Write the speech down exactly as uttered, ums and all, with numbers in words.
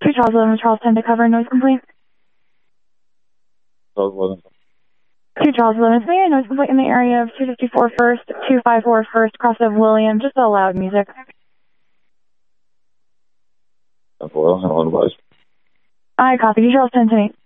two Charles eleven, Charles ten to cover, noise complaint. Charles eleven. two Charles eleven, may I noise complaint in the area of two fifty-four First, two fifty-four First, cross of William, just a loud music. ten four, I'll advise. I copy, two Charles ten to eight.